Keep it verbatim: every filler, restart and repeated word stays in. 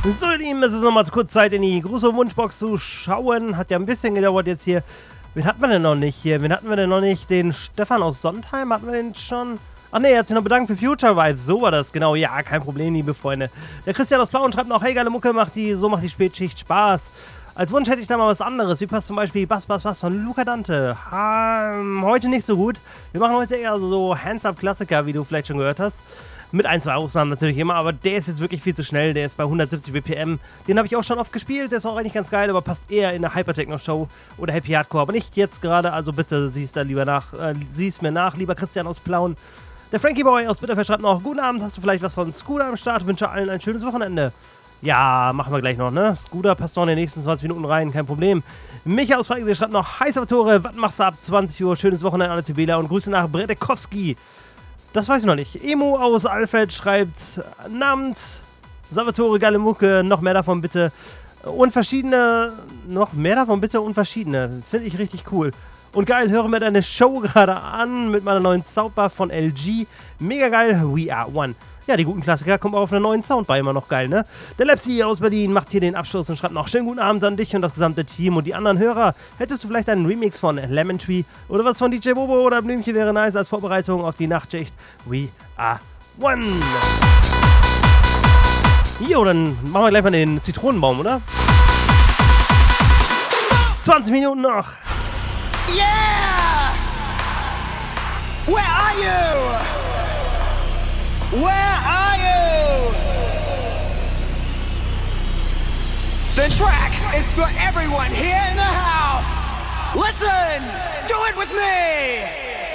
So, ihr Lieben, es ist nochmal kurz Zeit, in die große Wunschbox zu schauen. Hat ja ein bisschen gedauert jetzt hier. Wen hatten wir denn noch nicht hier? Wen hatten wir denn noch nicht? Den Stefan aus Sondheim? Hatten wir den schon? Ach ne, er hat sich noch bedankt für Future Vibes. So war das, genau. Ja, kein Problem, liebe Freunde. Der Christian aus Plauen schreibt noch, hey, geile Mucke, macht die, so macht die Spätschicht Spaß. Als Wunsch hätte ich da mal was anderes. Wie passt zum Beispiel Bass, Bass, Bass von Luca Dante? Ähm, heute nicht so gut. Wir machen heute eher so Hands-Up-Klassiker, wie du vielleicht schon gehört hast. Mit ein, zwei Ausnahmen natürlich immer, aber der ist jetzt wirklich viel zu schnell. Der ist bei hundertsiebzig B P M. Den habe ich auch schon oft gespielt. Der ist auch eigentlich ganz geil, aber passt eher in eine Hypertechno-Show oder Happy Hardcore. Aber nicht jetzt gerade, also bitte siehst da lieber nach, äh, siehst mir nach, lieber Christian aus Plauen. Der Frankie Boy aus Bitterfeld schreibt noch, guten Abend, hast du vielleicht was von Scooter am Start? Wünsche allen ein schönes Wochenende. Ja, machen wir gleich noch, ne? Scooter passt noch in den nächsten zwanzig Minuten rein, kein Problem. Micha aus Frankfurt schreibt noch, hi Salvatore, was machst du ab zwanzig Uhr? Schönes Wochenende an der Tibela und Grüße nach Bredekowski. Das weiß ich noch nicht. Emo aus Alfeld schreibt, namens Salvatore, geile Mucke, noch mehr davon bitte. Und verschiedene, noch mehr davon bitte und verschiedene. Finde ich richtig cool. Und geil, höre mir deine Show gerade an mit meiner neuen Soundbar von L G. Mega geil, We Are One. Ja, die guten Klassiker kommen auch auf einer neuen Soundbar, immer noch geil, ne? Der Lepsi aus Berlin macht hier den Abschluss und schreibt noch, schönen guten Abend an dich und das gesamte Team und die anderen Hörer. Hättest du vielleicht einen Remix von Lemon Tree oder was von D J Bobo oder Blümchen wäre nice als Vorbereitung auf die Nachtschicht? We Are One. Jo, dann machen wir gleich mal den Zitronenbaum, oder? zwanzig Minuten noch. Yeah! Where are you? Where are you? The track is for everyone here in the house. Listen, do it with me.